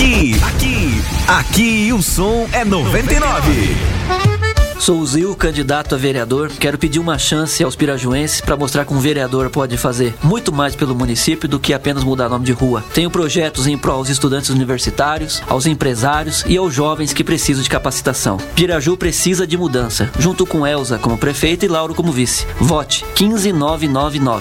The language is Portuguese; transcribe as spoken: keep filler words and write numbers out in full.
Aqui, aqui, aqui o som é noventa e nove. Sou o Zil, candidato a vereador. Quero pedir uma chance aos pirajuenses para mostrar que um vereador pode fazer muito mais pelo município do que apenas mudar nome de rua. Tenho projetos em prol aos estudantes universitários, aos empresários e aos jovens que precisam de capacitação. Piraju precisa de mudança, junto com Elza como prefeita e Lauro como vice. Vote quinze mil novecentos e noventa e nove.